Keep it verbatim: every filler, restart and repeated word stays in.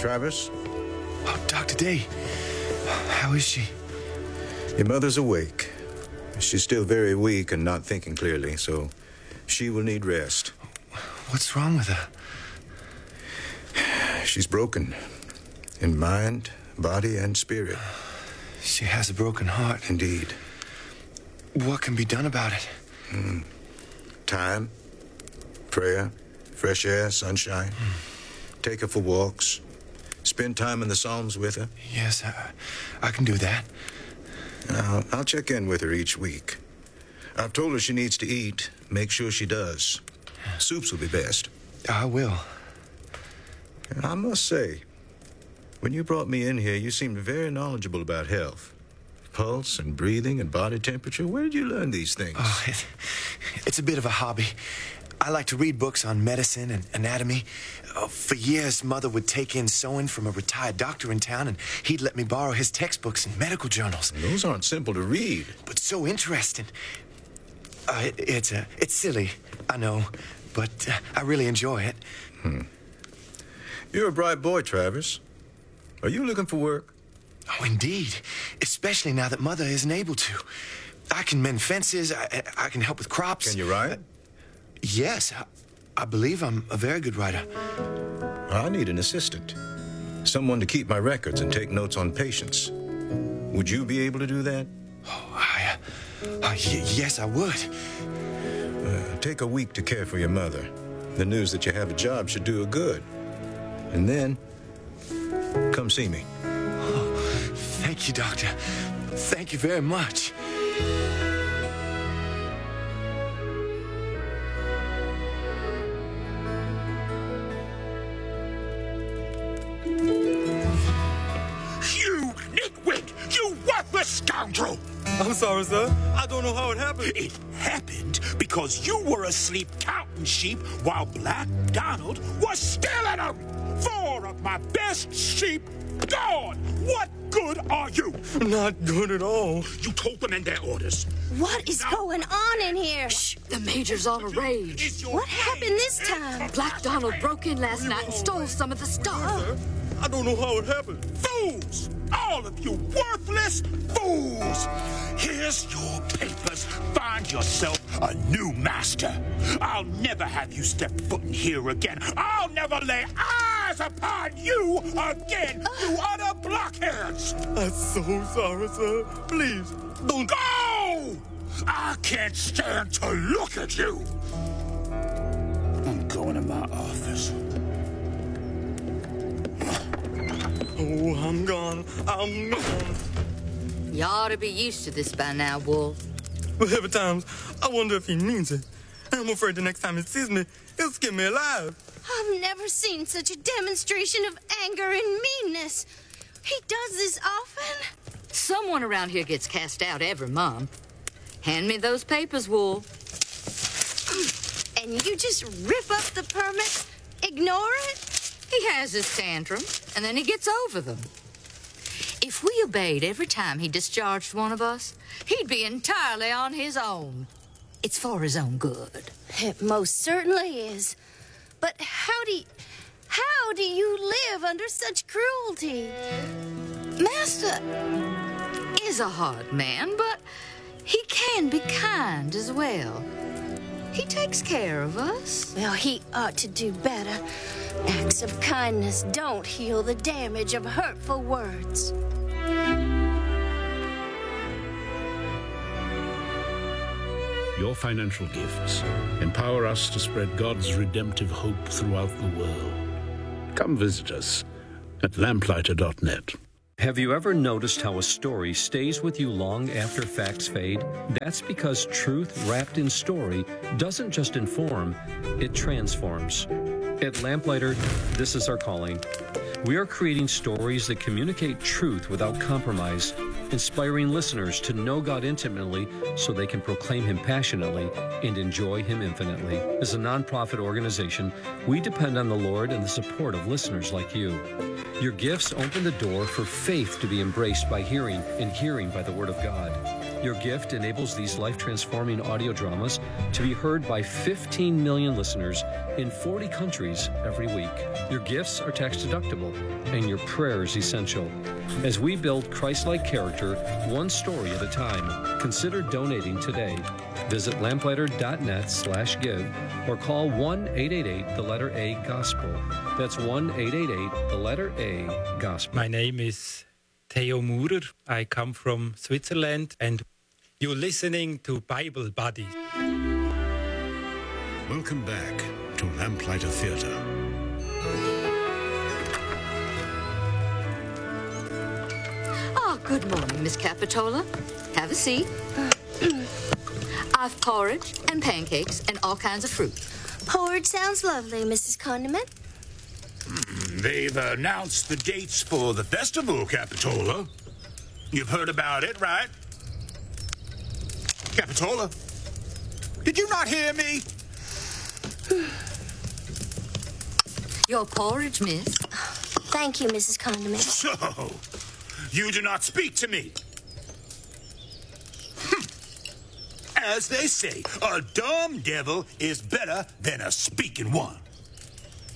Travis? Oh, Doctor Day. How is she? Your mother's awake. She's still very weak and not thinking clearly, so she will need rest. What's wrong with her? She's broken. In mind, body, and spirit. She has a broken heart. Indeed. What can be done about it? Mm. Time, prayer, fresh air, sunshine. Mm. Take her for walks. Spend time in the Psalms with her. Yes, I, I can do that. I'll, I'll check in with her each week. I've told her she needs to eat. Make sure she does. Soups will be best. I will. I must say, when you brought me in here, you seemed very knowledgeable about health. Pulse and breathing and body temperature. Where did you learn these things? Oh, it, it's a bit of a hobby. I like to read books on medicine and anatomy. Uh, for years, Mother would take in sewing from a retired doctor in town, and he'd let me borrow his textbooks and medical journals. Those aren't simple to read. But so interesting. Uh, it, it's, uh, it's silly, I know, but uh, I really enjoy it. Hmm. You're a bright boy, Travis. Are you looking for work? Oh, indeed. Especially now that Mother isn't able to. I can mend fences. I, I can help with crops. Can you write? Uh, yes. I, I believe I'm a very good writer. I need an assistant. Someone to keep my records and take notes on patients. Would you be able to do that? Oh, I, uh, uh, y- yes, I would. Uh, take a week to care for your mother. The news that you have a job should do her good. And then, come see me. Oh, thank you, Doctor. Thank you very much. You nitwit! You worthless scoundrel! I'm sorry, sir. I don't know how it happened. It happened because you were asleep counting sheep while Black Donald was stealing them! Four of my best sheep gone! What good are you? Not good at all. You told them in their orders. What is going on in here? Shh, the Major's on a rage. What happened this time? Black Donald broke in last night and stole some of the stuff. Sir, I don't know how it happened. Fools! All of you worthless fools! Here's your papers. Find yourself a new master. I'll never have you step foot in here again. I'll never lay eyes upon you again, you utter blockheads! I'm so sorry, sir. Please, don't... Go! I can't stand to look at you! I'm going to my office. Oh, I'm gone. I'm gone. You ought to be used to this by now, Wolf. But every time, I wonder if he means it. I'm afraid the next time he sees me, he'll skin me alive. I've never seen such a demonstration of anger and meanness. He does this often? Someone around here gets cast out every month. Hand me those papers, Wolf. And you just rip up the permits, ignore it? He has his tantrums, and then he gets over them. If we obeyed every time he discharged one of us, he'd be entirely on his own. It's for his own good. It most certainly is. But how do you, how do you live under such cruelty? Master is a hard man, but he can be kind as well. He takes care of us. Well, he ought to do better. Acts of kindness don't heal the damage of hurtful words. Your financial gifts empower us to spread God's redemptive hope throughout the world. Come visit us at lamplighter dot net. Have you ever noticed how a story stays with you long after facts fade? That's because truth wrapped in story doesn't just inform, it transforms. At Lamplighter, this is our calling. We are creating stories that communicate truth without compromise, inspiring listeners to know God intimately so they can proclaim Him passionately and enjoy Him infinitely. As a nonprofit organization, we depend on the Lord and the support of listeners like you. Your gifts open the door for faith to be embraced by hearing and hearing by the Word of God. Your gift enables these life-transforming audio dramas to be heard by fifteen million listeners in forty countries every week. Your gifts are tax-deductible, and your prayers essential. As we build Christ-like character, one story at a time, consider donating today. Visit lamplighter.net slash give or call one eight eight eight, the letter A, gospel. That's one eight eight eight, the letter A, gospel. My name is Theo Murer. I come from Switzerland, and you're listening to Bible Buddy. Welcome back to Lamplighter Theatre. Oh, good morning, Miss Capitola. Have a seat. I've porridge and pancakes and all kinds of fruit. Porridge sounds lovely, Missus Condiment. They've announced the dates for the festival, Capitola. You've heard about it, right? Capitola, did you not hear me? Your porridge, miss. Thank you, Missus Condiment. So, you do not speak to me. Hm. As they say, a dumb devil is better than a speaking one.